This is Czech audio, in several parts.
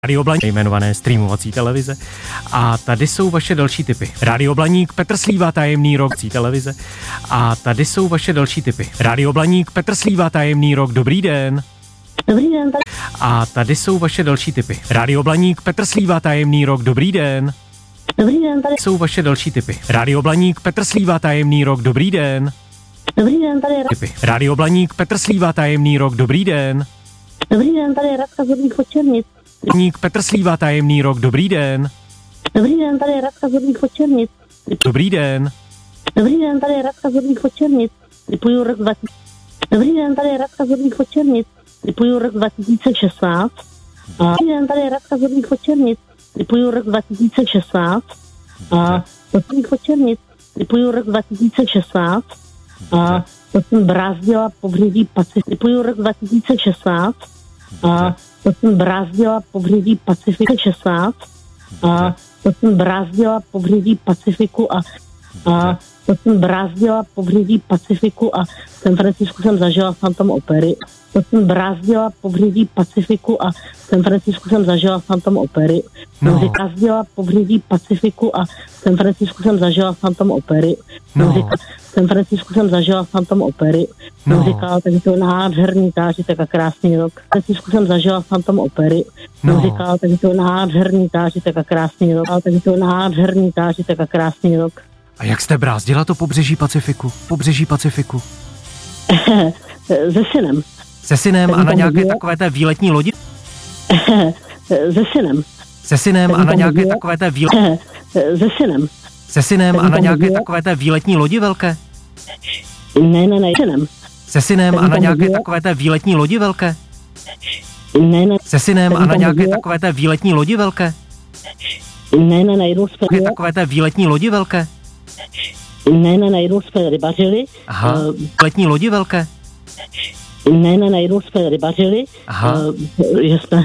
Rádio Blaník, jmenované streamovací televize. A tady jsou vaše další tipy. Rádio Blaník, Petr Slíva, tajemný rok televize. A tady jsou vaše další tipy. Rádio Blaník, Petr Slíva, tajemný rok. Dobrý den. Dobrý den. A tady jsou vaše další tipy. Rádio Blaník, Petr Slíva, tajemný rok. Dobrý den. Dobrý den, tady Jsou vaše další tipy. Rádio Blaník, Petr Slíva, tajemný rok. Dobrý den. Dobrý den, tady Tipy. Rádio Blaník, Petr Slíva, tajemný rok. Dobrý den. Dobrý den, tady je Radka z Horních Počernic. Blaník, Petr Slíva, tajemný rok. Dobrý den. Dobrý den, tady je Radka z Horních Počernic. Dobrý den. Dobrý den, tady je Radka z Horních Počernic. Typuju rok 2000. Dobrý den, tady je Radka z Horních Počernic. Typuju rok 2016. Dobrý den, tady je Radka z Horních Počernic. Typuju rok 2016. Horních Počernic. Typuju rok 2016. To jsem brázdila pobřeží Pacifiku. Typuju rok 2016. To jsem brázdila pobřeží Pacifiku 16. To jsem brázdila pobřeží Pacifiku a to jsem brázdila pobřeží Pacifiku a v San Francisku jsem zažila Phantom opery. To jsem brázdila pobřeží Pacifiku a v San Francisku jsem zažila Phantom opery. Brázdila pobřeží Pacifiku a v San Francisku jsem zažila Phantom opery. V San Francisku jsem zažila Phantom opery. Říkala, takže to je nádherný zážitek a krásný rok. V San Francisku jsem zažila Phantom opery. Říkala, takže to je nádherný zážitek a krásný rok. Takže to je nádherný zážitek a krásný rok. A jak jste brázdila to pobřeží Pacifiku? Pobřeží Pacifiku. Se synem. Se synem a na nějaké takové té výletní lodi? Se synem. Se synem a na nějaké takové té výletní... Se synem. Se synem a na nějaké takové té výletní lodi velké? Ne, synem. Se synem a na nějaké takové té výletní lodi velké? Ne. Se synem a na nějaké takové té výletní lodi velké? Ne, jednou jsme... Takové té výletní lodi velké? Ne, jednou jsme rybařili. Aha, letní lodi velké? Ne, jednou jsme rybařili. Aha. Že jsme...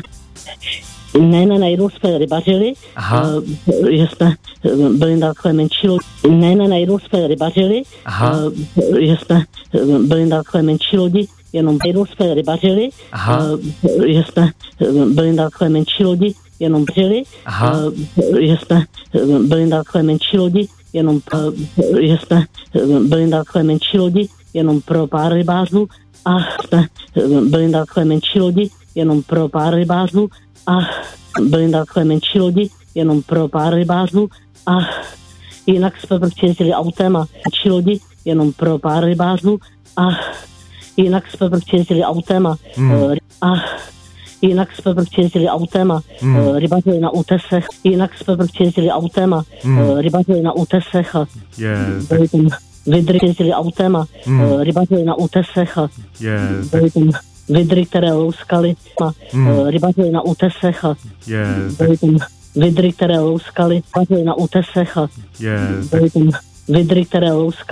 Ne, jednou jsme rybařili. Aha. Že jsme byli na takové menší lodi. Ne, jednou jsme rybařili. Aha. Že jsme byli na takové menší lodi. Jenom jednou jsme rybařili. Aha. Že jsme byli na takové menší lodi. Jenom byli. Aha. Že jsme byli na takové menší lodi. Jenom, že jsme byli na takové menší lodi. Jenom pro pár rybářů. A jsme byli na takové menší lodi. Jenom pro pár rybářů. A byli na takové menší lodi, jenom pro pár rybářů. A jinak jsme prostě jezdili autem a menší lodi, jenom pro pár rybářů. A jinak jsme prostě jezdili autem a jinak jsme prostě jezdili autem a rybařili na útesech. Jinak jsme prostě jezdili autem a rybařili na útesech a byli tam vidry, jezdili autem a rybařili na útesech a byli tam vidry, které louskaly a rybařili na útesech a byli tam vidry, které louskaly, rybařili na útesech a byli tam vidry, které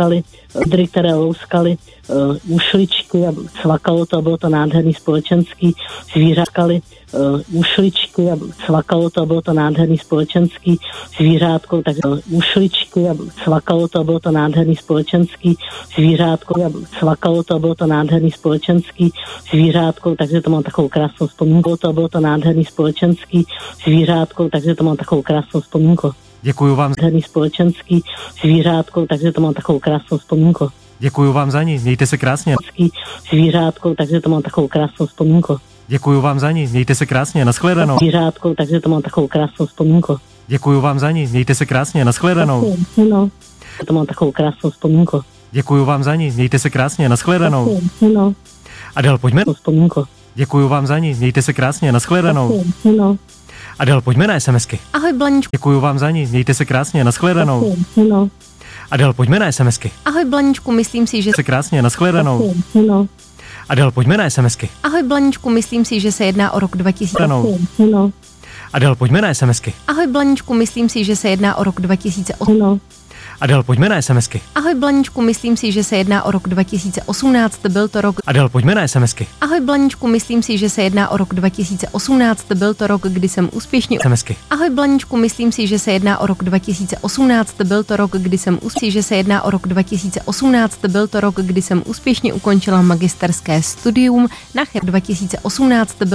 louskaly, ušličky a cvakalo to, bylo to nádherný společenský zvířátkali, ušličky a cvakalo to, bylo to nádherný společenský zvířátko, takže ušličky a cvakalo to, bylo to nádherný společenský zvířátko a cvakalo to, bylo to nádherný společenský zvířátko, takže to mám takovou krásnou vzpomínku, to bylo to nádherný společenský zvířátko, takže to mám takovou krásnou vzpomínku. Děkuju vám. Nádherný společenský zvířátko, takže to mám takovou krásnou vzpomínku. Děkuju vám za ní, mějte se krásně. Zvířátko, takže to mám takovou krásnou vzpomínku. Děkuju vám za ní, mějte se krásně, nashledanou. Zvířátko, takže to mám takovou krásnou vzpomínku. Děkuju vám za ní, mějte se krásně, nashledanou. No, to mám takovou krásnou vzpomínku. Děkuju vám za ní, mějte se krásně, nashledanou. No. Adel, pojďme. Vzpomínku. Děkuju vám za ní, mějte se krásně, nashledanou. No. Adel, pojďme na SMSky. Ahoj Blaníčku. Děkuju vám za ní, mějte se krásně, nashledanou. No. Adel, pojďme na SMSky. Ahoj Blaníčku, myslím si, že se krásně, nashledanou. No. Adel, pojďme na SMSky. Ahoj Blaníčku, myslím si, že se jedná o rok 2000. No. Adel, pojďme na SMSky. Ahoj Blaníčku, myslím si, že se jedná o rok 2008. No. Adel, pojďme na SMSky. Ahoj Blaníčku, myslím si, že se jedná o rok 2018, byl to rok. Adel, pojďme na SMSky. Ahoj Blaníčku, myslím si, že se jedná o rok 2018, byl to rok, kdy jsem úspěšně. SMSky. Ahoj Blaníčku, myslím si, že se jedná o rok 2018, byl to rok, kdy jsem že se jedná o rok 2018, byl to rok, kdy jsem úspěšně ukončila magisterské studium na 2018 byl